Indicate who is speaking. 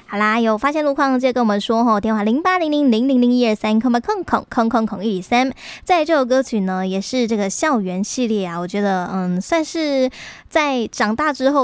Speaker 1: 好啦，有发现路况记得跟我们说吼，电话0800000123，空123。在这首歌曲呢，也是这个校园系列啊，我觉得算是在长大之后